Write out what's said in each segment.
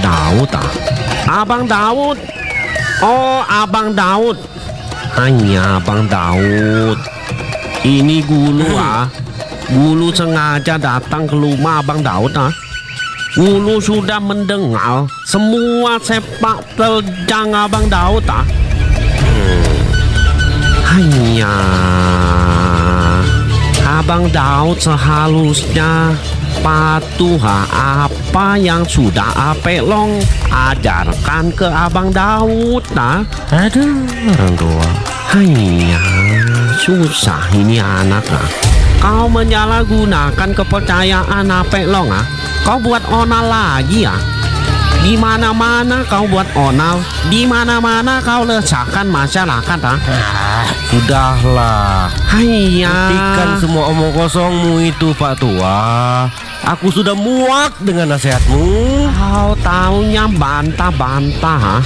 Daud ah. Abang Daud. Oh, Abang Daud. Hanya Abang Daud. Ini Gulu ah. Gulu sengaja datang ke rumah Abang Daud ah. Gulu sudah mendengar semua sepak terjang Abang Daud ah. Hanya Abang Daud seharusnya patuh apa yang sudah Apelong ajarkan ke Abang Daud nah. Aduh, orang tua. Hanya susah ini anak ah. Kau menyalahgunakan kepercayaan Apelong ah. Kau buat onal lagi ya. Di mana-mana kau buat onal, di mana-mana kau resahkan masyarakat ah. Sudahlah. Hanya Hentikan semua omong kosongmu itu, Pak Tua. Aku sudah muak dengan nasihatmu. kau taunya bantah-bantah ah.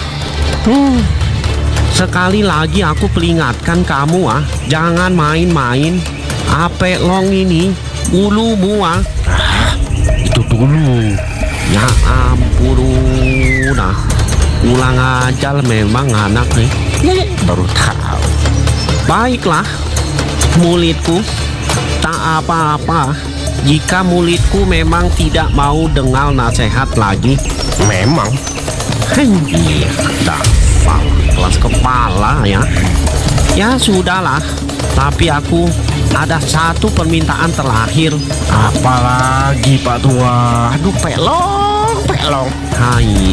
Sekali lagi aku peringatkan kamu ah, jangan main-main. Apelong ini ulumu ah. Itu dulu. Ya ampun nah. Ulang ajar memang anak nih. Baru tahu. Baiklah, mulitku tak apa-apa jika mulitku memang tidak mau dengar nasihat lagi. Memang. Iya, dasar kelas kepala ya. Ya sudahlah, tapi aku ada satu permintaan terakhir. Apalagi, Pak Tua? Aduh, pelong. Hai.